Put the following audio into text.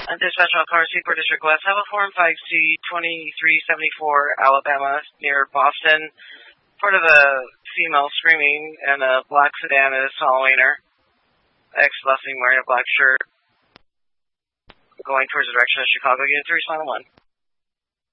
Dispatch on car Seaport District West. Have a Form 5C 2374 Alabama near Boston. Part of a female screaming and a black sedan is following her. Ex-busing wearing a black shirt. Going towards the direction of Chicago. Unit 3, Final 1.